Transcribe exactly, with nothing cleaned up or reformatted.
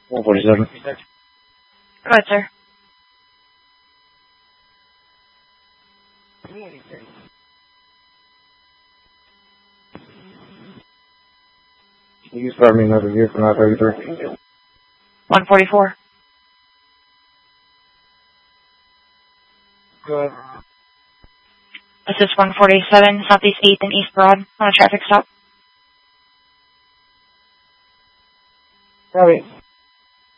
one forty-seven. Go ahead, sir. You can start me another year from nine thirty-three. one forty-four. Go ahead. This is one forty-seven, Southeast eighth and East Broad on a traffic stop. Copy.